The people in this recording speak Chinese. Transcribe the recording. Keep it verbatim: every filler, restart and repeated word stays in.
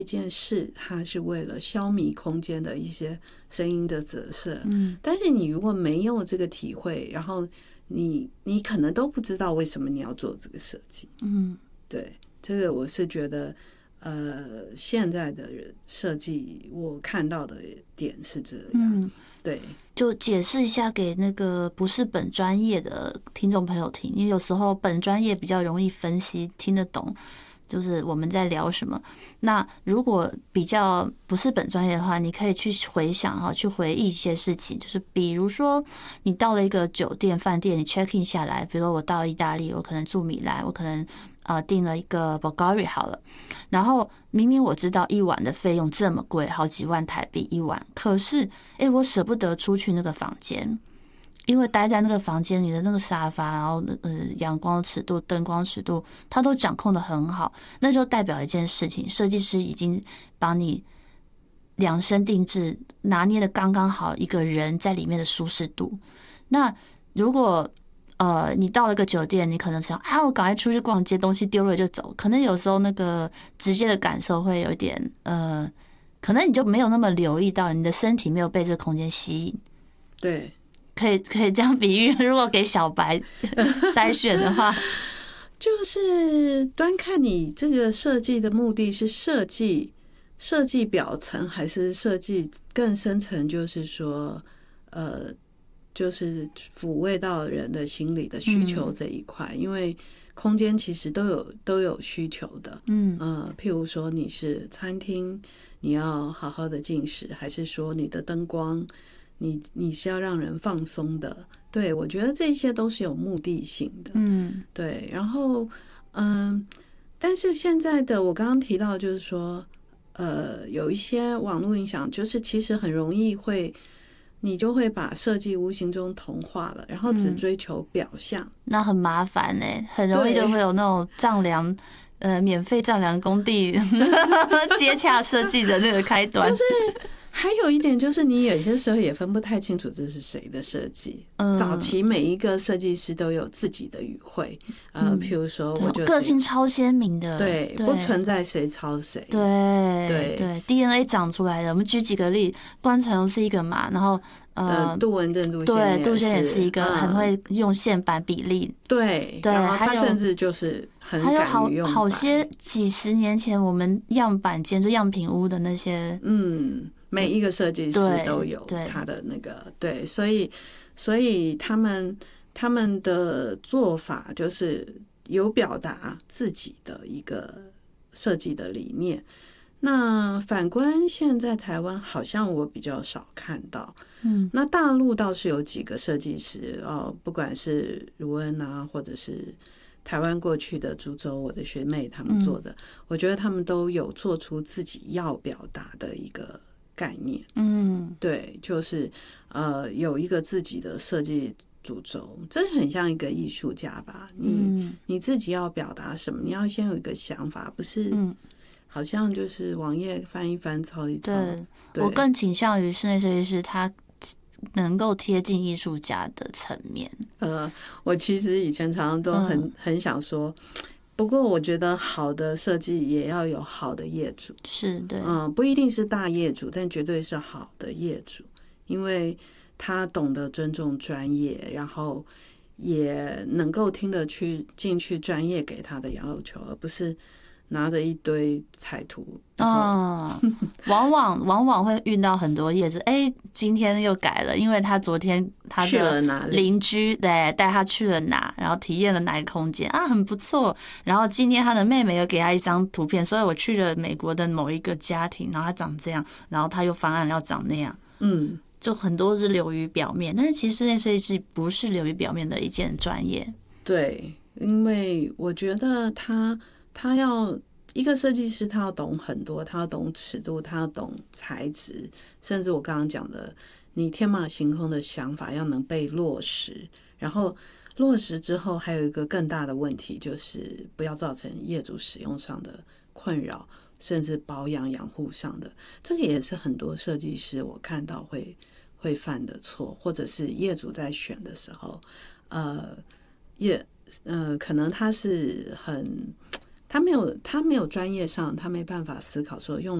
一件事，它是为了消弭空间的一些声音的折射。嗯，但是你如果没有这个体会，然后你你可能都不知道为什么你要做这个设计。嗯，对，这个我是觉得。呃，现在的设计我看到的点是这样，嗯，对， 就解释一下给那个不是本专业的听众朋友听，因为有时候本专业比较容易分析听得懂，就是我们在聊什么。那如果比较不是本专业的话，你可以去回想哈，去回忆一些事情，就是比如说你到了一个酒店饭店，你 check in 下来，比如说我到意大利，我可能住米兰，我可能呃订了一个 Bulgari 好了，然后明明我知道一晚的费用这么贵，好几万台币一晚，可是哎，我舍不得出去那个房间。因为待在那个房间里的那个沙发，然后呃阳光尺度、灯光尺度，它都掌控的很好，那就代表一件事情，设计师已经帮你量身定制，拿捏的刚刚好，一个人在里面的舒适度。那如果呃你到了一个酒店，你可能想啊，我赶快出去逛街，东西丢了就走，可能有时候那个直接的感受会有一点呃，可能你就没有那么留意到，你的身体没有被这个空间吸引。 对。 可以可以这样比喻，如果给小白筛选的话， 就是端看你这个设计的目的是设计设计表层，还是设计更深层，就是说，呃，就是抚慰到人的心理的需求这一块，嗯、因为空间其实都有都有需求的，嗯呃，譬如说你是餐厅，你要好好的进食，还是说你的灯光。你你是要让人放松的，对，我觉得这些都是有目的性的，嗯，对。然后，嗯，但是现在的我刚刚提到，就是说，呃，有一些网络影响，就是其实很容易会，你就会把设计无形中同化了，然后只追求表象，嗯、 那很麻烦呢、欸，很容易就会有那种丈量。呃，免费丈量工地接洽设计的那个开端， 就是还有一点就是，你有些时候也分不太清楚这是谁的设计。嗯，早期每一个设计师都有自己的语汇，呃，譬如说我就是个性超鲜明的， 对，不存在谁抄谁， 对对对 ，D N A 长出来的。我们举几个例，关传荣是一个嘛，然后呃， 杜文正、杜对，杜先也是一个很会用线板比例， 对对，然后他甚至就是很还有好好些几十年前我们样板间就样品屋的那些， 嗯。每一个设计师都有他的那个 对, 对，所以所以他们他们的做法就是有表达自己的一个设计的理念。那反观现在台湾，好像我比较少看到。嗯，那大陆倒是有几个设计师哦，不管是卢恩啊，或者是台湾过去的株洲，我的学妹他们做的，嗯、我觉得他们都有做出自己要表达的一个概念。嗯，对，就是呃有一个自己的设计主轴，这很像一个艺术家吧？你、嗯、你自己要表达什么？你要先有一个想法，不是？嗯。好像就是网页翻一翻抄一抄。 对，对我更倾向于室内设计师他能够贴近艺术家的层面。 呃，我其实以前常常都很、嗯、很想说，不过我觉得好的设计也要有好的业主， 是对， 嗯，不一定是大业主，但绝对是好的业主，因为他懂得尊重专业，然后也能够听得去进去专业给他的要求，而不是拿着一堆彩图， 嗯，往往往往会遇到很多业主，哎、欸，今天又改了，因为他昨天他的邻居对带他去了哪，然后体验了哪个空间啊，很不错。然后今天他的妹妹又给他一张图片，所以我去了美国的某一个家庭，然后他长这样，然后他又方案要长那样，嗯，就很多是流于表面，但是其实那设计师不是流于表面的一件专业。 对，因为我觉得他。他要一个设计师，他要懂很多，他要懂尺度，他要懂材质，甚至我刚刚讲的，你天马行空的想法要能被落实。然后落实之后，还有一个更大的问题，就是不要造成业主使用上的困扰，甚至保养养护上的。这个也是很多设计师我看到会会犯的错，或者是业主在选的时候，呃，业呃，可能他是很。 他没有他没有专业上，他没办法思考说用